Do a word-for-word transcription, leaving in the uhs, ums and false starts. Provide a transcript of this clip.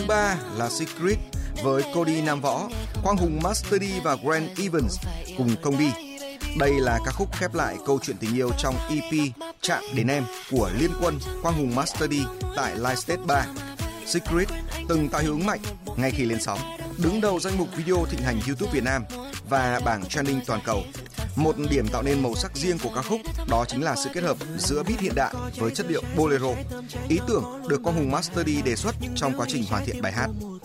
ba là Secret với Cody Nam Võ, Quang Hùng Master D và Grant Evans cùng công đi. Đây là ca khúc khép lại câu chuyện tình yêu trong e pê Chạm Đến Em của Liên Quân, Quang Hùng Master D tại Live Stage ba. Secret từng tạo hiệu ứng mạnh ngay khi lên sóng, đứng đầu danh mục video thịnh hành YouTube Việt Nam và bảng trending toàn cầu. Một điểm tạo nên màu sắc riêng của ca khúc đó chính là sự kết hợp giữa beat hiện đại với chất liệu bolero, ý tưởng được Quang Hùng Master D đề xuất trong quá trình hoàn thiện bài hát.